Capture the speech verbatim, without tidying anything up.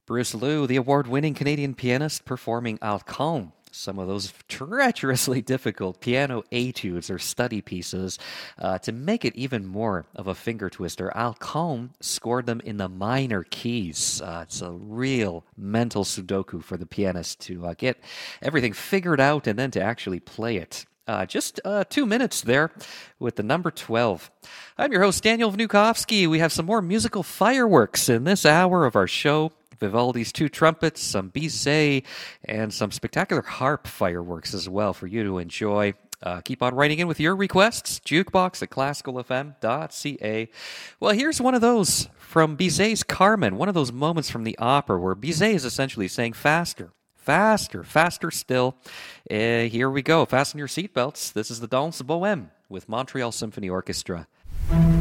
Bruce Liu, the award-winning Canadian pianist, performing Alcon, some of those treacherously difficult piano etudes or study pieces. Uh, to make it even more of a finger twister, Alcon scored them in the minor keys. Uh, it's a real mental Sudoku for the pianist to uh, get everything figured out and then to actually play it. Uh, just uh, two minutes there with the number twelve. I'm your host, Daniel Vnukovsky. We have some more musical fireworks in this hour of our show. Vivaldi's two trumpets, some Bizet, and some spectacular harp fireworks as well for you to enjoy. Uh, keep on writing in with your requests, jukebox at classical f m dot c a. Well, here's one of those from Bizet's Carmen, one of ththose moments from the opera where Bizet is essentially saying faster. Faster, faster still. Uh, here we go. Fasten your seatbelts. This is the Danse Bohème with Montreal Symphony Orchestra.